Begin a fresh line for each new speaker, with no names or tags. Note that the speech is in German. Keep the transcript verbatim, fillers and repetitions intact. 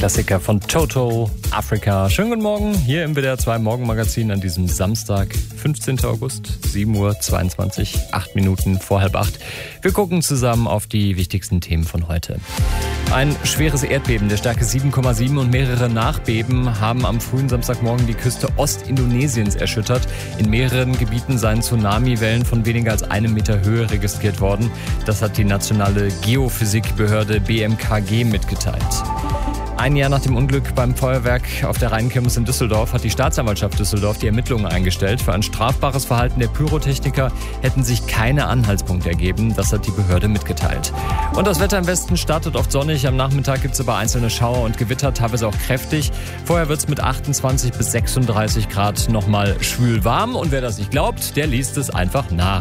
Klassiker von Toto, Afrika. Schönen guten Morgen hier im W D R zwei Morgenmagazin an diesem Samstag, fünfzehnten August, sieben Uhr zweiundzwanzig, acht Minuten vor halb acht. Wir gucken zusammen auf die wichtigsten Themen von heute. Ein schweres Erdbeben der Stärke sieben Komma sieben und mehrere Nachbeben haben am frühen Samstagmorgen die Küste Ostindonesiens erschüttert. In mehreren Gebieten seien Tsunamiwellen von weniger als einem Meter Höhe registriert worden. Das hat die nationale Geophysikbehörde B M K G mitgeteilt. Ein Jahr nach dem Unglück beim Feuerwerk auf der Rheinkirmes in Düsseldorf hat die Staatsanwaltschaft Düsseldorf die Ermittlungen eingestellt. Für ein strafbares Verhalten der Pyrotechniker hätten sich keine Anhaltspunkte ergeben. Das hat die Behörde mitgeteilt. Und das Wetter im Westen startet oft sonnig. Am Nachmittag gibt es aber einzelne Schauer und Gewitter, teilweise auch kräftig. Vorher wird es mit achtundzwanzig bis sechsunddreißig Grad nochmal schwül warm. Und wer das nicht glaubt, der liest es einfach nach.